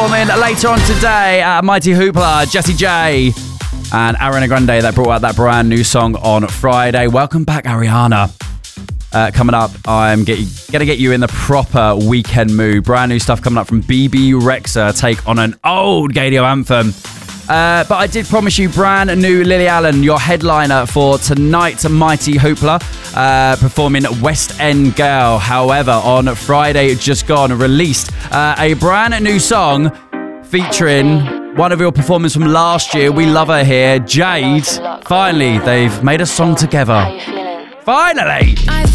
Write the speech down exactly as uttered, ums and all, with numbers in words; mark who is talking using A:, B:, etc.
A: performing later on today at Mighty Hoopla, Jessie J and Ariana Grande that brought out that brand new song on Friday. Welcome back, Ariana. Uh, coming up, I'm get, gonna get you in the proper weekend mood. Brand new stuff coming up from B B Rexa, take on an old Gadio anthem. Uh, but I did promise you brand new Lily Allen, your headliner for tonight's Mighty Hoopla, uh, performing West End Girl. However, on Friday, just gone, released uh, a brand new song featuring one of your performers from last year. We love her here, Jade. Finally, they've made a song together. Finally!